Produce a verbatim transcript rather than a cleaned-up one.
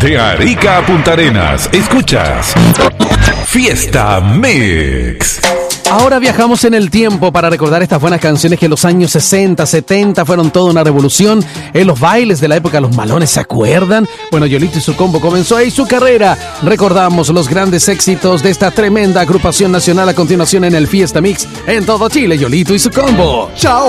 De Arica a Punta Arenas, escuchas Fiesta Mix. Ahora viajamos en el tiempo para recordar estas buenas canciones que en los años sesenta, setenta fueron toda una revolución. En los bailes de la época, los malones, ¿se acuerdan? Bueno, Yolito y su combo comenzó ahí su carrera. Recordamos los grandes éxitos de esta tremenda agrupación nacional a continuación en el Fiesta Mix en todo Chile. Yolito y su combo. ¡Chao!